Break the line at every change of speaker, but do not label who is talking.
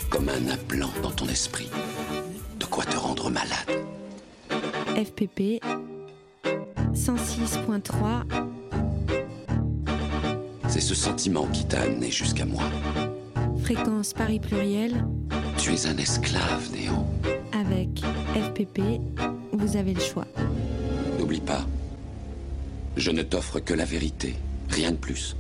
comme un implant dans ton esprit. De quoi te rendre malade.
FPP 106.3.
C'est ce sentiment qui t'a amené jusqu'à moi.
Fréquence Paris Pluriel.
Tu es un esclave, Néo.
Avec FPP, vous avez le choix.
N'oublie pas, je ne t'offre que la vérité, rien de plus.